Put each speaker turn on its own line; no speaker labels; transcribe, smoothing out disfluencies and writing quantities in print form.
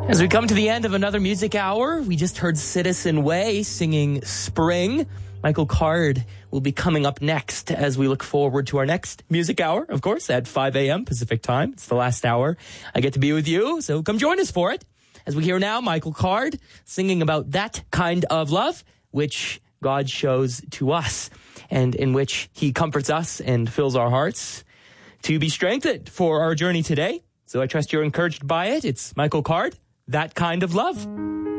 As we come to the end of another music hour, we just heard Citizen Way singing Spring. Michael Card will be coming up next as we look forward to our next music hour, of course, at 5 a.m. Pacific time. It's the last hour I get to be with you, so come join us for it. As we hear now, Michael Card singing about that kind of love which God shows to us and in which he comforts us and fills our hearts to be strengthened for our journey today. So I trust you're encouraged by it. It's Michael Card, That Kind of Love.